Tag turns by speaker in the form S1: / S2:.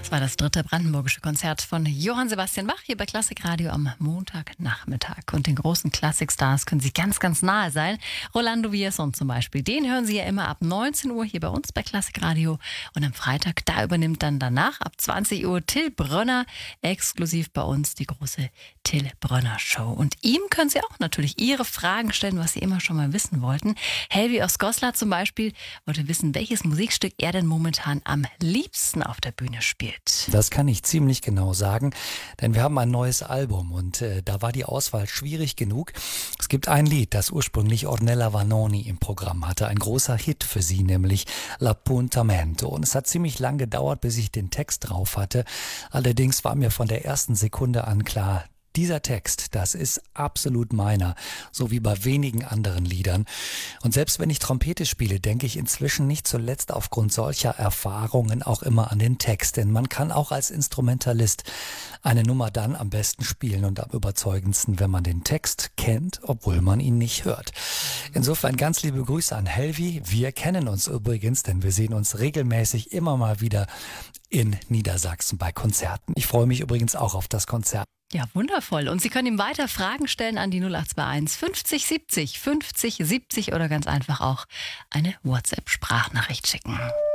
S1: Das war das dritte brandenburgische Konzert von Johann Sebastian Bach hier bei Klassikradio am Montagnachmittag. Und den großen Klassikstars können Sie ganz, ganz nahe sein. Rolando Villazón zum Beispiel. Den hören Sie ja immer ab 19 Uhr hier bei uns bei Klassikradio. Und am Freitag, da übernimmt dann danach ab 20 Uhr Till Brönner exklusiv bei uns die große Till Brönner Show. Und ihm können Sie auch natürlich Ihre Fragen stellen, was Sie immer schon mal wissen wollten. Helvi aus Goslar zum Beispiel wollte wissen, welches Musikstück er denn momentan am liebsten auf der Bühne spielt.
S2: Das kann ich ziemlich genau sagen, denn wir haben ein neues Album und da war die Auswahl schwierig genug. Es gibt ein Lied, das ursprünglich Ornella Vanoni im Programm hatte, ein großer Hit für sie, nämlich L'Appuntamento. Und es hat ziemlich lang gedauert, bis ich den Text drauf hatte. Allerdings war mir von der ersten Sekunde an klar, dieser Text, das ist absolut meiner, so wie bei wenigen anderen Liedern. Und selbst wenn ich Trompete spiele, denke ich inzwischen nicht zuletzt aufgrund solcher Erfahrungen auch immer an den Text. Denn man kann auch als Instrumentalist eine Nummer dann am besten spielen und am überzeugendsten, wenn man den Text kennt, obwohl man ihn nicht hört. Insofern ganz liebe Grüße an Helvi. Wir kennen uns übrigens, denn wir sehen uns regelmäßig immer mal wieder in Niedersachsen bei Konzerten. Ich freue mich übrigens auch auf das Konzert.
S1: Ja, wundervoll. Und Sie können ihm weiter Fragen stellen an die 0821 50 70 50 70 oder ganz einfach auch eine WhatsApp-Sprachnachricht schicken.